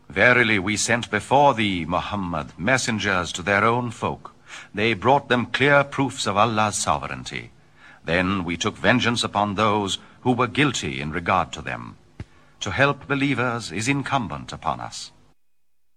Verily we sent before thee, Muhammad, messengers to their own folk. They brought them clear proofs of Allah's sovereignty. Then we took vengeance upon those who were guilty in regard to them. To help believers is incumbent upon us.